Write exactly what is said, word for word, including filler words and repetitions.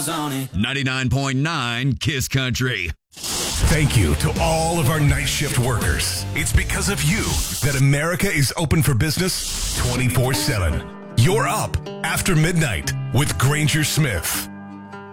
miles on it. ninety-nine point nine Kiss Country. Thank you to all of our night shift workers. It's because of you that America is open for business twenty-four seven. You're up after midnight with Granger Smith.